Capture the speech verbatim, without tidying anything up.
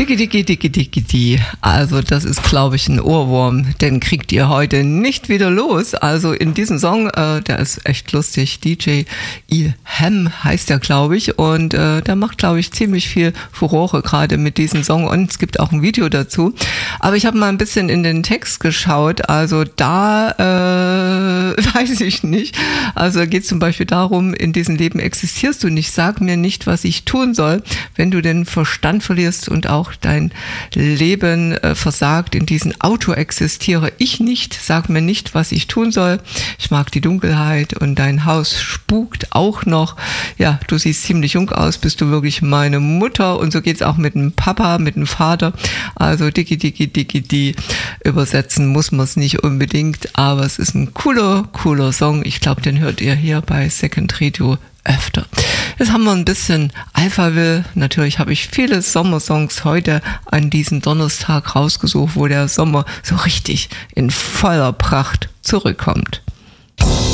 Dicki, dicki, dicki, dicki, die. Also das ist, glaube ich, ein Ohrwurm, den kriegt ihr heute nicht wieder los. Also in diesem Song, äh, der ist echt lustig, D J Ilham heißt der, glaube ich, und äh, der macht, glaube ich, ziemlich viel Furore gerade mit diesem Song und es gibt auch ein Video dazu. Aber ich habe mal ein bisschen in den Text geschaut, also da äh, weiß ich nicht. Also geht es zum Beispiel darum, in diesem Leben existierst du nicht, sag mir nicht, was ich tun soll, wenn du den Verstand verlierst und auch dein Leben äh, versagt. In diesem Auto existiere ich nicht, sag mir nicht, was ich tun soll. Ich mag die Dunkelheit und dein Haus spukt auch noch. Ja, du siehst ziemlich jung aus, bist du wirklich meine Mutter? Und so geht's auch mit dem Papa, mit dem Vater. Also dicki, dicki, dicki, die. Übersetzen muss man es nicht unbedingt, aber es ist ein cooler, cooler Song. Ich glaube, den hört ihr hier bei Second Radio öfter. Jetzt haben wir ein bisschen Alphaville. Natürlich habe ich viele Sommersongs heute an diesem Donnerstag rausgesucht, wo der Sommer so richtig in voller Pracht zurückkommt.